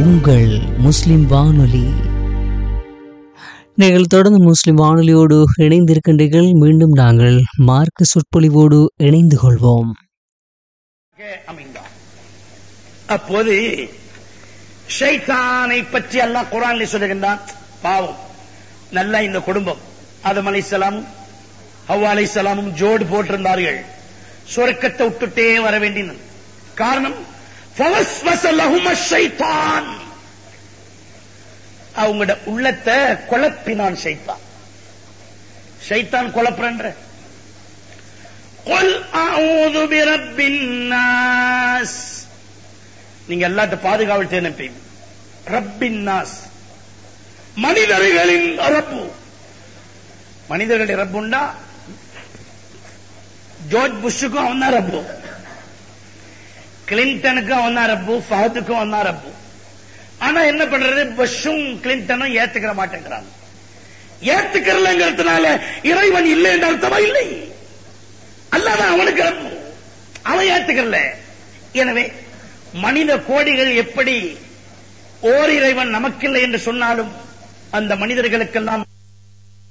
உங்கள் முஸ்லிம் வானொலி. நீங்கள் தொடர்ந்து முஸ்லிம் வானொலியோடு இணைந்திருக்கின்றீர்கள். மீண்டும் நாங்கள் மார்க்க சொற்பொழிவோடு இணைந்து கொள்வோம். அப்போது ஷைத்தானை பற்றி அல்லாஹ் குர்ஆனில் சொல்லுகின்றான். பாவம், நல்ல இந்த குடும்பம் ஆதம் அலைஹிஸ்ஸலாமும் ஹவ்வா அலைஹிஸ்ஸலாமும் ஜோடு போட்டிருந்தார்கள். சொர்க்கத்தை விட்டுட்டே வர வேண்டியது. காரணம், ஃபவஸ்வஸ லஹும ஷைத்தான், அவங்களோட உள்ளத்தை குழப்பினான் ஷைத்தான். ஷைத்தான் குழப்புறன்ற. குல் அஊது பிரப்பின் நாஸ், நீங்க எல்லாத்த பாதுகாவல் தேனப்பீங்க. ரப்பின் நாஸ், மனிதர்களின் ரப்பு. மனிதர்களுடைய ரப்புண்டா ஜார்ஜ் புஷ்ஷுக்கும் அவன் தான் ரப்பு, கிளின்டனுக்கும் அவன் தான் ரப்பு, ஃபஹதுக்கும் அவன் தான் ரப்பு. ஆனா என்ன பண்றது, புஷ்ஷும் கிளின்டனும் ஏத்துக்கிற மாட்டேங்கிறாங்க. ஏத்துக்கிறலங்கிறதுனால இறைவன் இல்லை என்ற அர்த்தமா? இல்லை, அல்லாதான் அவனுக்கு ரப்பு, அவன் ஏத்துக்கிறல. எனவே மனித கோடிகள் எப்படி ஓர் இறைவன் நமக்கில்லை என்று சொன்னாலும் அந்த மனிதர்களுக்கெல்லாம்